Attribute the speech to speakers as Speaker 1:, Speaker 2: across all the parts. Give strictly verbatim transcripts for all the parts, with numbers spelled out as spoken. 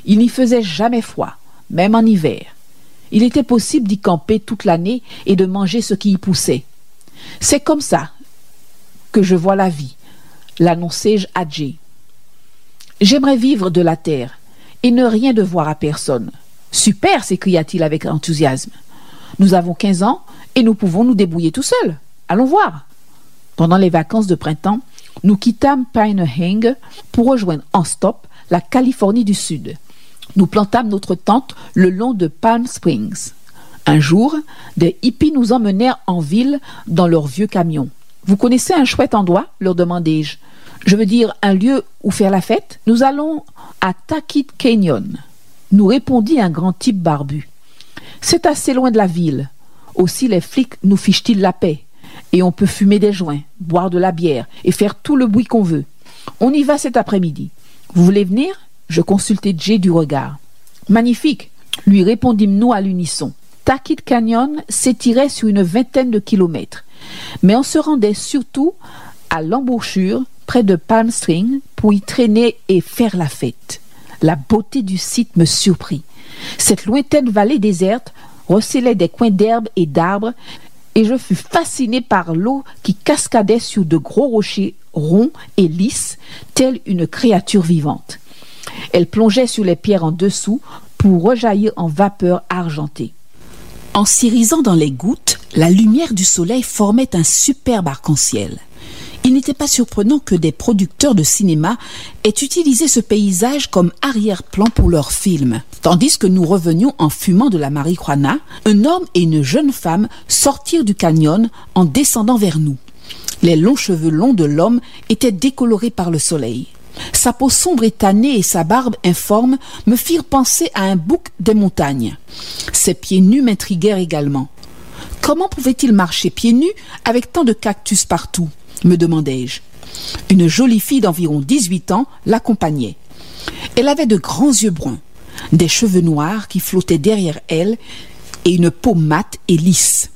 Speaker 1: Il n'y faisait jamais froid, même en hiver. Il était possible d'y camper toute l'année et de manger ce qui y poussait. C'est comme ça que je vois la vie, l'annonçai-je à Jay. J'aimerais vivre de la terre et ne rien devoir à personne. Super, s'écria-t-il avec enthousiasme. Nous avons quinze ans et nous pouvons nous débrouiller tout seuls. Allons voir. Pendant les vacances de printemps, nous quittâmes Pinehing pour rejoindre en stop la Californie du Sud. Nous plantâmes notre tente le long de Palm Springs. Un jour, des hippies nous emmenèrent en ville dans leur vieux camion. « Vous connaissez un chouette endroit ?» leur demandai-je. « Je veux dire un lieu où faire la fête ?»« Nous allons à Taquit Canyon », nous répondit un grand type barbu. « C'est assez loin de la ville. Aussi les flics nous fichent-ils la paix. Et on peut fumer des joints, boire de la bière et faire tout le bruit qu'on veut. On y va cet après-midi. Vous voulez venir ?» Je consultai Jay du regard. « Magnifique !» lui répondîmes-nous à l'unisson. Taquit Canyon s'étirait sur une vingtaine de kilomètres, mais on se rendait surtout à l'embouchure près de Palm Springs pour y traîner et faire la fête. La beauté du site me surprit. Cette lointaine vallée déserte recelait des coins d'herbe et d'arbres, et je fus fasciné par l'eau qui cascadait sur de gros rochers ronds et lisses, telle une créature vivante. Elle plongeait sur les pierres en dessous pour rejaillir en vapeur argentée. En s'irisant dans les gouttes, la lumière du soleil formait un superbe arc-en-ciel. Il n'était pas surprenant que des producteurs de cinéma aient utilisé ce paysage comme arrière-plan pour leurs films. Tandis que nous revenions en fumant de la marijuana, un homme et une jeune femme sortirent du canyon en descendant vers nous. Les longs cheveux longs de l'homme étaient décolorés par le soleil. Sa peau sombre et tannée et sa barbe informe me firent penser à un bouc des montagnes. Ses pieds nus m'intriguèrent également. Comment pouvait-il marcher pieds nus avec tant de cactus partout ? Me demandai-je. Une jolie fille d'environ dix-huit ans l'accompagnait. Elle avait de grands yeux bruns, des cheveux noirs qui flottaient derrière elle et une peau mate et lisse.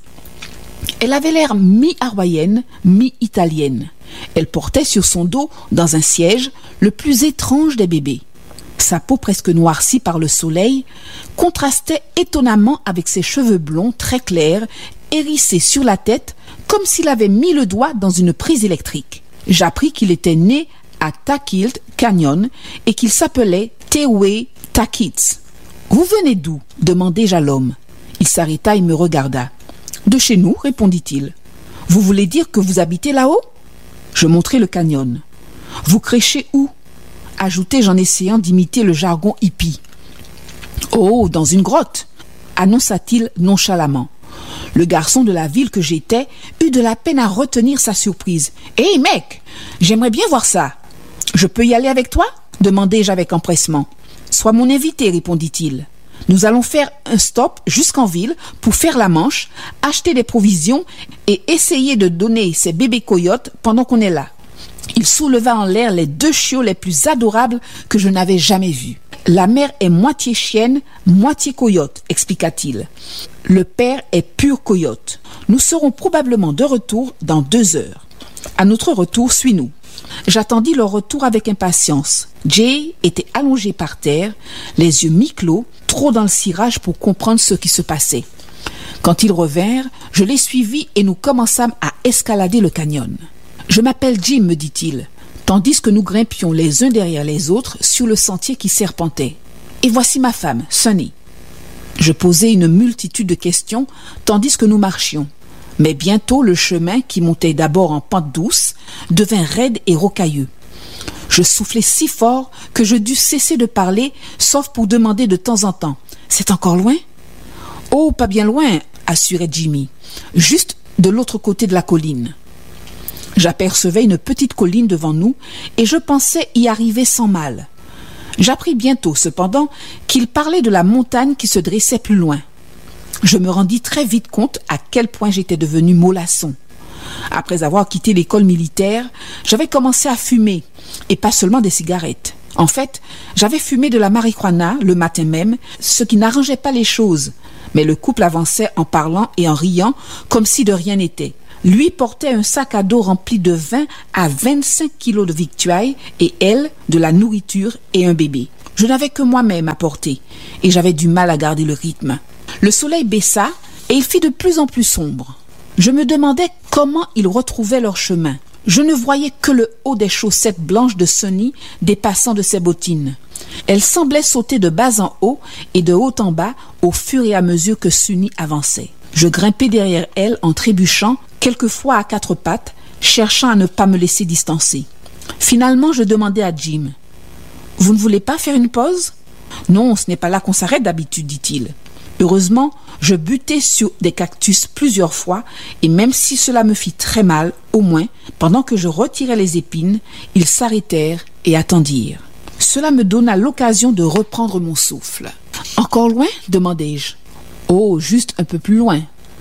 Speaker 1: Elle avait l'air mi-hawaïenne, mi-italienne. Elle portait sur son dos, dans un siège, le plus étrange des bébés. Sa peau presque noircie par le soleil contrastait étonnamment avec ses cheveux blonds très clairs, hérissés sur la tête, comme s'il avait mis le doigt dans une prise électrique. J'appris qu'il était né à Taquit Canyon et qu'il s'appelait Teway Taquits. « Vous venez d'où ?» demandai-je à l'homme. Il s'arrêta et me regarda. « De chez nous » répondit-il. « Vous voulez dire que vous habitez là-haut ?» Je montrai le canyon. « Vous crêchez où ?» ajoutai-je en essayant d'imiter le jargon hippie. « Oh, dans une grotte !» annonça-t-il nonchalamment. Le garçon de la ville que j'étais eut de la peine à retenir sa surprise. « Hé, hey, mec, j'aimerais bien voir ça. »« Je peux y aller avec toi ?» demandai-je avec empressement. « Sois mon invité, répondit-il. Nous allons faire un stop jusqu'en ville pour faire la manche, acheter des provisions et essayer de donner ces bébés coyotes pendant qu'on est là. » Il souleva en l'air les deux chiots les plus adorables que je n'avais jamais vus. « La mère est moitié chienne, moitié coyote, expliqua-t-il. Le père est pur coyote. Nous serons probablement de retour dans deux heures. À notre retour, suis-nous. » J'attendis leur retour avec impatience. Jay était allongé par terre, les yeux mi-clos, trop dans le cirage pour comprendre ce qui se passait. Quand ils revinrent, je les suivis et nous commençâmes à escalader le canyon. « Je m'appelle Jim, me dit-il, tandis que nous grimpions les uns derrière les autres sur le sentier qui serpentait. Et voici ma femme, Sunny. » Je posai une multitude de questions tandis que nous marchions. Mais bientôt le chemin, qui montait d'abord en pente douce, devint raide et rocailleux. Je soufflai si fort que je dus cesser de parler, sauf pour demander de temps en temps « C'est encore loin ?»« Oh, pas bien loin, » assurait Jimmy, « juste de l'autre côté de la colline. » J'apercevais une petite colline devant nous et je pensais y arriver sans mal. J'appris bientôt, cependant, qu'il parlait de la montagne qui se dressait plus loin. Je me rendis très vite compte à quel point j'étais devenu mollasson. Après avoir quitté l'école militaire, j'avais commencé à fumer, et pas seulement des cigarettes. En fait, j'avais fumé de la marijuana le matin même, ce qui n'arrangeait pas les choses. Mais le couple avançait en parlant et en riant, comme si de rien n'était. Lui portait un sac à dos rempli de vingt à vingt-cinq kilos de victuailles et elle, de la nourriture et un bébé. Je n'avais que moi-même à porter et j'avais du mal à garder le rythme. Le soleil baissa et il fit de plus en plus sombre. Je me demandais comment ils retrouvaient leur chemin. Je ne voyais que le haut des chaussettes blanches de Sunny dépassant de ses bottines. Elle semblait sauter de bas en haut et de haut en bas au fur et à mesure que Sunny avançait. Je grimpais derrière elle en trébuchant, quelquefois à quatre pattes, cherchant à ne pas me laisser distancer. Finalement, je demandai à Jim « Vous ne voulez pas faire une pause ?»« Non, ce n'est pas là qu'on s'arrête d'habitude, dit-il. » Heureusement, je butai sur des cactus plusieurs fois et même si cela me fit très mal, au moins, pendant que je retirais les épines, ils s'arrêtèrent et attendirent. Cela me donna l'occasion de reprendre mon souffle. « Encore loin ?» demandai-je. « Oh, juste un peu plus loin. »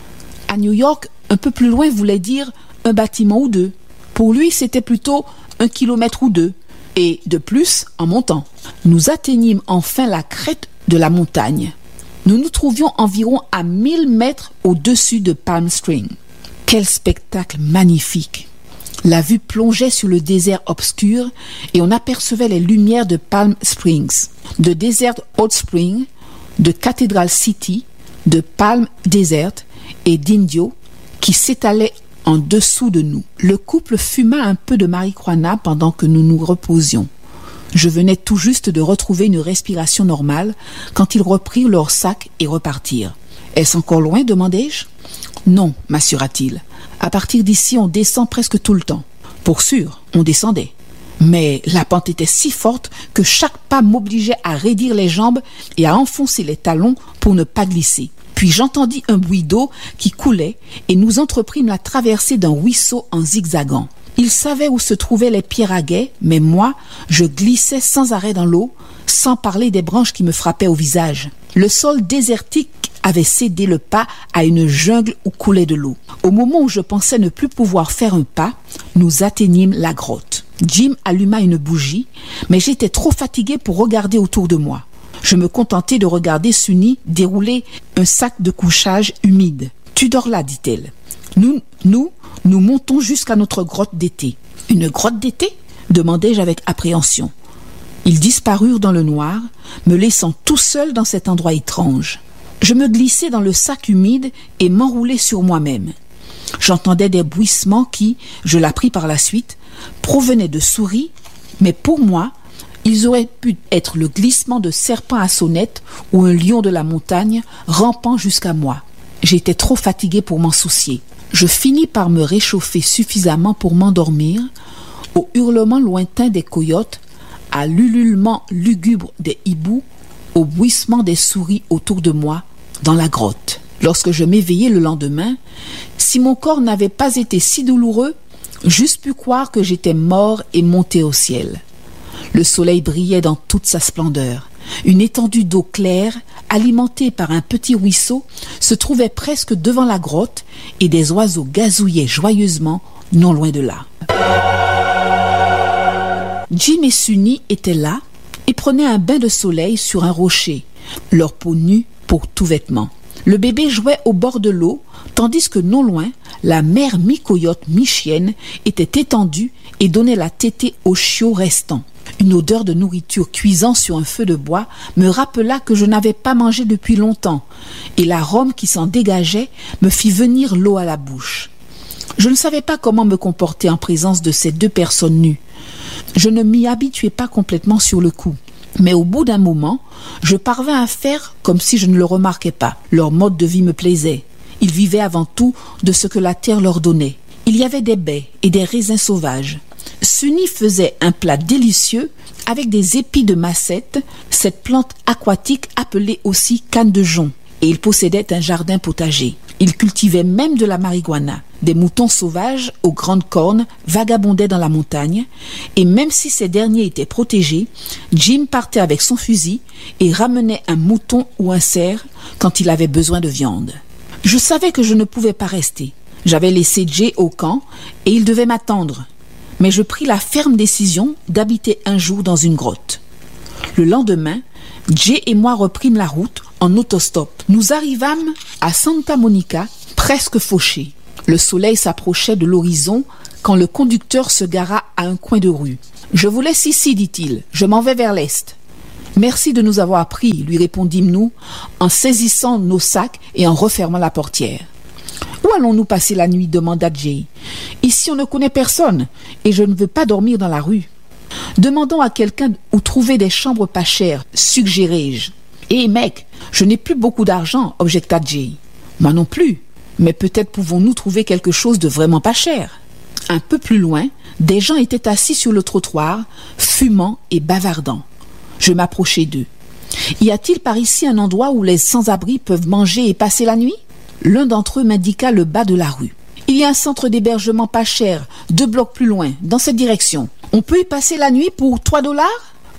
Speaker 1: À New York, un peu plus loin voulait dire un bâtiment ou deux. Pour lui, c'était plutôt un kilomètre ou deux. Et de plus, en montant. Nous atteignîmes enfin la crête de la montagne. Nous nous trouvions environ à mille mètres au-dessus de Palm Springs. Quel spectacle magnifique! La vue plongeait sur le désert obscur et on apercevait les lumières de Palm Springs, de Desert Hot Springs, de Cathedral City, de Palm Desert et d'Indio qui s'étalaient en dessous de nous. Le couple fuma un peu de marijuana pendant que nous nous reposions. Je venais tout juste de retrouver une respiration normale quand ils reprirent leurs sacs et repartirent. « Est-ce encore loin ?» demandai-je. « Non, m'assura-t-il. À partir d'ici, on descend presque tout le temps. » Pour sûr, on descendait. Mais la pente était si forte que chaque pas m'obligeait à raidir les jambes et à enfoncer les talons pour ne pas glisser. Puis j'entendis un bruit d'eau qui coulait et nous entreprîmes la traversée d'un ruisseau en zigzagant. Il savait où se trouvaient les pierres à guet, mais moi, je glissais sans arrêt dans l'eau, sans parler des branches qui me frappaient au visage. Le sol désertique avait cédé le pas à une jungle où coulait de l'eau. Au moment où je pensais ne plus pouvoir faire un pas, nous atteignîmes la grotte. Jim alluma une bougie, mais j'étais trop fatigué pour regarder autour de moi. Je me contentais de regarder Sunny dérouler un sac de couchage humide. « Tu dors là, dit-elle. Nous, nous, nous montons jusqu'à notre grotte d'été. »« Une grotte d'été ?» demandai-je avec appréhension. Ils disparurent dans le noir, me laissant tout seul dans cet endroit étrange. Je me glissai dans le sac humide et m'enroulai sur moi-même. J'entendais des bruissements qui, je l'appris par la suite, provenaient de souris, mais pour moi, ils auraient pu être le glissement de serpents à sonnette ou un lion de la montagne rampant jusqu'à moi. J'étais trop fatigué pour m'en soucier. Je finis par me réchauffer suffisamment pour m'endormir, au hurlement lointain des coyotes, à l'ululement lugubre des hiboux, au bruissement des souris autour de moi, dans la grotte. Lorsque je m'éveillai le lendemain, si mon corps n'avait pas été si douloureux, j'eusse pu croire que j'étais mort et monté au ciel. Le soleil brillait dans toute sa splendeur. Une étendue d'eau claire, alimentée par un petit ruisseau, se trouvait presque devant la grotte et des oiseaux gazouillaient joyeusement non loin de là. Jim et Sunny étaient là et prenaient un bain de soleil sur un rocher, leur peau nue pour tout vêtement. Le bébé jouait au bord de l'eau, tandis que non loin, la mère mi-coyote, mi-chienne était étendue et donnait la tétée aux chiots restants. Une odeur de nourriture cuisant sur un feu de bois me rappela que je n'avais pas mangé depuis longtemps, et l'arôme qui s'en dégageait me fit venir l'eau à la bouche. Je ne savais pas comment me comporter en présence de ces deux personnes nues. Je ne m'y habituais pas complètement sur le coup. Mais au bout d'un moment, je parvins à faire comme si je ne le remarquais pas. Leur mode de vie me plaisait. Ils vivaient avant tout de ce que la terre leur donnait. Il y avait des baies et des raisins sauvages. Sunny faisait un plat délicieux avec des épis de macette, cette plante aquatique appelée aussi canne de jonc. Et il possédait un jardin potager. Il cultivait même de la marijuana. Des moutons sauvages aux grandes cornes vagabondaient dans la montagne, et même si ces derniers étaient protégés, Jim partait avec son fusil et ramenait un mouton ou un cerf quand il avait besoin de viande. Je savais que je ne pouvais pas rester. J'avais laissé Jay au camp et il devait m'attendre. Mais je pris la ferme décision d'habiter un jour dans une grotte. Le lendemain, Jay et moi reprîmes la route en autostop. Nous arrivâmes à Santa Monica, presque fauchés. Le soleil s'approchait de l'horizon quand le conducteur se gara à un coin de rue. « Je vous laisse ici, dit-il. Je m'en vais vers l'est. » « Merci de nous avoir pris, lui répondîmes-nous, en saisissant nos sacs et en refermant la portière. « Où allons-nous passer la nuit ?» demanda Jay. « Ici, on ne connaît personne et je ne veux pas dormir dans la rue. »« Demandons à quelqu'un où trouver des chambres pas chères, suggérai-je. »« Hé, mec, je n'ai plus beaucoup d'argent, objecta Jay. »« Moi non plus, mais peut-être pouvons-nous trouver quelque chose de vraiment pas cher. » Un peu plus loin, des gens étaient assis sur le trottoir, fumant et bavardant. Je m'approchai d'eux. « Y a-t-il par ici un endroit où les sans-abri peuvent manger et passer la nuit ?» L'un d'entre eux m'indiqua le bas de la rue. « Il y a un centre d'hébergement pas cher, deux blocs plus loin, dans cette direction. On peut y passer la nuit pour trois dollars ?»« Ouais, »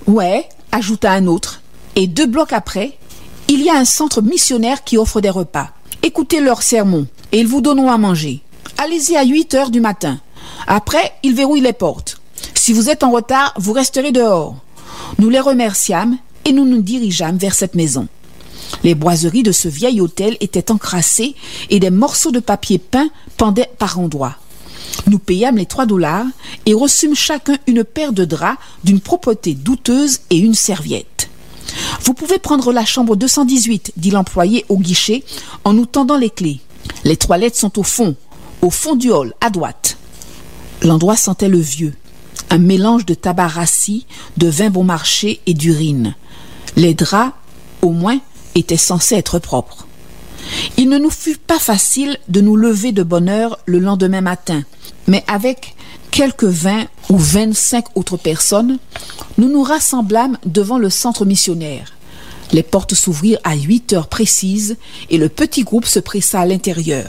Speaker 1: ajouta un autre. Et deux blocs après, il y a un centre missionnaire qui offre des repas. Écoutez leurs sermons et ils vous donneront à manger. Allez-y à huit heures du matin. Après, ils verrouillent les portes. Si vous êtes en retard, vous resterez dehors. » Nous les remerciâmes et nous nous dirigeâmes vers cette maison. Les boiseries de ce vieil hôtel étaient encrassées et des morceaux de papier peint pendaient par endroits. Nous payâmes les trois dollars et reçûmes chacun une paire de draps d'une propreté douteuse et une serviette. « Vous pouvez prendre la chambre deux cent dix-huit, dit l'employé au guichet en nous tendant les clés. Les toilettes sont au fond, au fond du hall, à droite. » L'endroit sentait le vieux. Un mélange de tabac rassis, de vin bon marché et d'urine. Les draps, au moins, étaient censés être propres. Il ne nous fut pas facile de nous lever de bonne heure le lendemain matin, mais avec quelques vingt ou vingt-cinq autres personnes, nous nous rassemblâmes devant le centre missionnaire. Les portes s'ouvrirent à huit heures précises et le petit groupe se pressa à l'intérieur.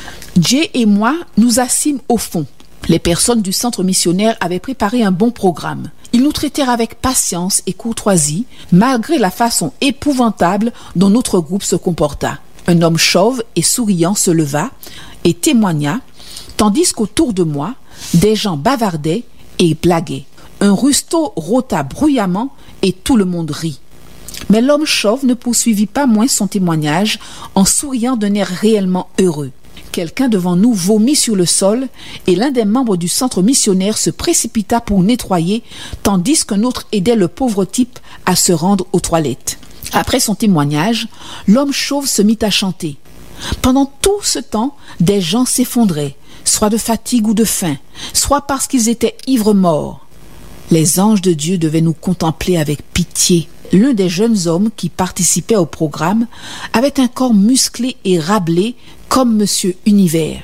Speaker 1: Jay et moi nous assîmes au fond. Les personnes du centre missionnaire avaient préparé un bon programme. Ils nous traitèrent avec patience et courtoisie, malgré la façon épouvantable dont notre groupe se comporta. Un homme chauve et souriant se leva et témoigna, tandis qu'autour de moi, des gens bavardaient et blaguaient. Un rusto rôta bruyamment et tout le monde rit. Mais l'homme chauve ne poursuivit pas moins son témoignage en souriant d'un air réellement heureux. Quelqu'un devant nous vomit sur le sol et l'un des membres du centre missionnaire se précipita pour nettoyer, tandis qu'un autre aidait le pauvre type à se rendre aux toilettes. Après son témoignage, l'homme chauve se mit à chanter. Pendant tout ce temps, des gens s'effondraient, soit de fatigue ou de faim, soit parce qu'ils étaient ivres morts. Les anges de Dieu devaient nous contempler avec pitié. L'un des jeunes hommes qui participaient au programme avait un corps musclé et râblé comme Monsieur Univers.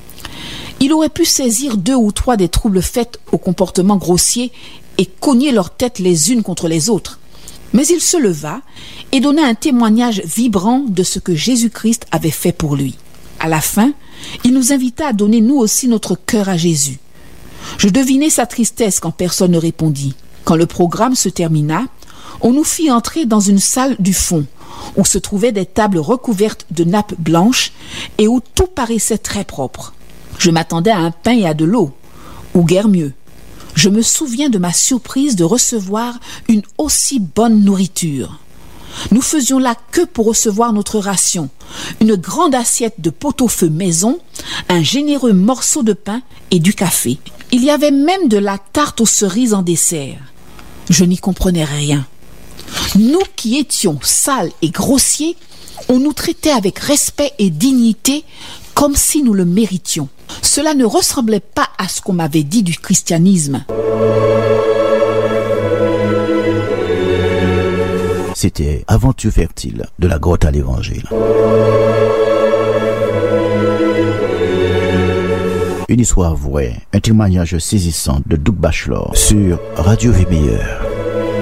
Speaker 1: Il aurait pu saisir deux ou trois des troubles faits au comportement grossier et cogner leurs têtes les unes contre les autres. Mais il se leva et donna un témoignage vibrant de ce que Jésus-Christ avait fait pour lui. À la fin, il nous invita à donner nous aussi notre cœur à Jésus. Je devinai sa tristesse quand personne ne répondit. Quand le programme se termina, on nous fit entrer dans une salle du fond, où se trouvaient des tables recouvertes de nappes blanches et où tout paraissait très propre. Je m'attendais à un pain et à de l'eau, ou guère mieux. Je me souviens de ma surprise de recevoir une aussi bonne nourriture. Nous faisions la queue pour recevoir notre ration, une grande assiette de pot-au-feu maison, un généreux morceau de pain et du café. Il y avait même de la tarte aux cerises en dessert. Je n'y comprenais rien. Nous qui étions sales et grossiers, on nous traitait avec respect et dignité comme si nous le méritions. Cela ne ressemblait pas à ce qu'on m'avait dit du christianisme.
Speaker 2: C'était Aventure fertile de la grotte à l'Évangile. Une histoire vraie, un témoignage saisissant de Doug Bachelor sur Radio Vie Meilleure.